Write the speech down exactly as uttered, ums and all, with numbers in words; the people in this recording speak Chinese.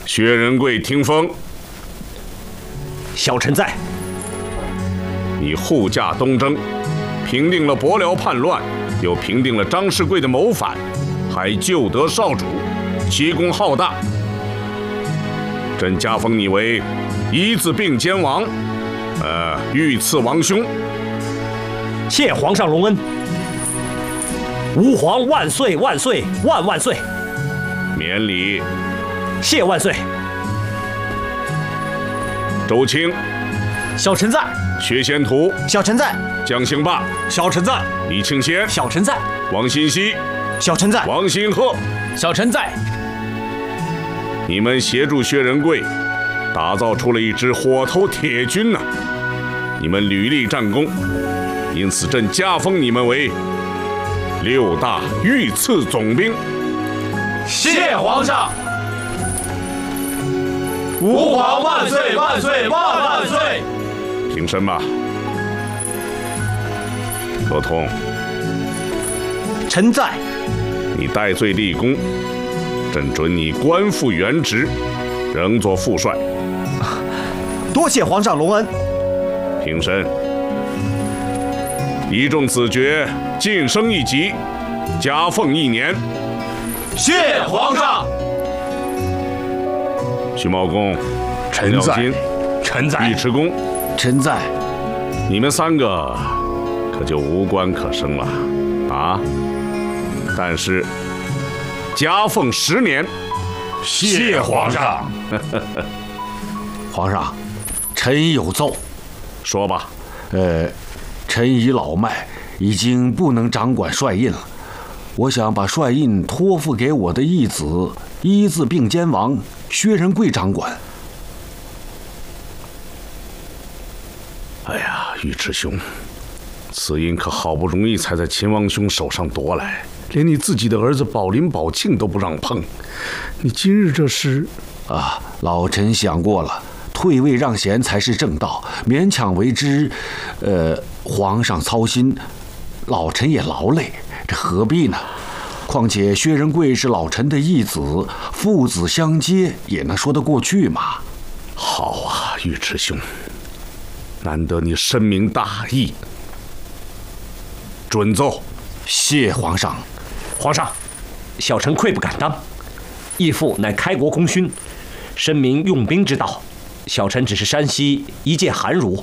薛仁贵听封。 小臣在。 你护驾东征，平定了伯辽叛乱，又平定了张世贵的谋反，还救得少主，奇功浩大。朕加封你为一字并肩王，呃，御赐王兄。 谢皇上隆恩。吾皇万岁万岁万万岁！ 免礼。 谢万岁。 周清。 小臣在。 薛仙图。 小臣在。 蒋兴霸。 小臣在。 李庆先。 小臣在。 王新熙。 小臣在。 王新鹤。 小臣在。 你们协助薛仁贵，打造出了一支火头铁军呐、啊！你们屡立战功，因此朕加封你们为六大御赐总兵。 谢皇上。吾皇万岁万岁万万岁！ 平身吧。葛通。 臣在。 你戴罪立功，朕准你官复原职，仍做副帅。 多谢皇上隆恩。 平身。一众子爵晋升一级，加俸一年。 谢皇上。 徐茂公。 臣在。 臣在。 尉迟恭。 臣在。 你们三个可就无官可升了啊！但是加俸十年。 谢皇上。 皇上，臣有奏。 说吧。 呃，臣已老迈，已经不能掌管帅印了。我想把帅印托付给我的义子一字并肩王薛仁贵掌管。 哎呀，尉迟兄，此印可好不容易才在秦王兄手上夺来，连你自己的儿子宝林、宝庆都不让碰，你今日这是…… 啊，老臣想过了，退位让贤才是正道，勉强为之，呃，皇上操心，老臣也劳累，这何必呢？况且薛仁贵是老臣的义子，父子相接，也能说得过去嘛。 好啊，尉迟兄，难得你深明大义。准奏。 谢皇上。 皇上，小臣愧不敢当。义父乃开国功勋，深明用兵之道。小臣只是山西一介寒儒，